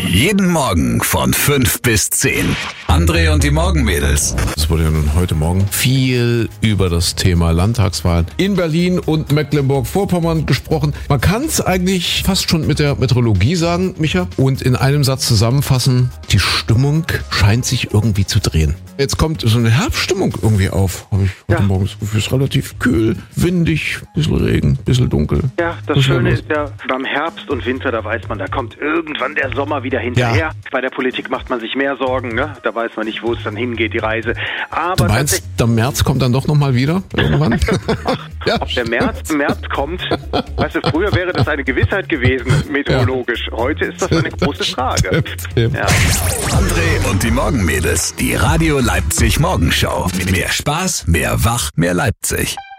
Jeden Morgen von 5 bis 10. André und die Morgenmädels. Es wurde ja nun heute Morgen viel über das Thema Landtagswahlen in Berlin und Mecklenburg-Vorpommern gesprochen. Man kann es eigentlich fast schon mit der Meteorologie sagen, Micha, und in einem Satz zusammenfassen: Die Stimmung scheint sich irgendwie zu drehen. Jetzt kommt so eine Herbststimmung irgendwie auf, habe ich heute Morgen das Gefühl. Es ist relativ kühl, windig, bisschen Regen, bisschen dunkel. Ja, das Schöne ist ja, beim Herbst und Winter, da weiß man, da kommt irgendwann der Sommer wieder hinterher. Ja. Bei der Politik macht man sich mehr Sorgen, ne? Da weiß man nicht, wo es dann hingeht, die Reise. Aber du meinst, der März kommt dann doch nochmal wieder irgendwann? Ja. Ob der März kommt, weißt du, früher wäre das eine Gewissheit gewesen, meteorologisch. Ja. Heute ist das eine große Frage. Ja. André und die Morgenmädels, die Radio Leipzig Morgenschau. Mehr Spaß, mehr Wach, mehr Leipzig.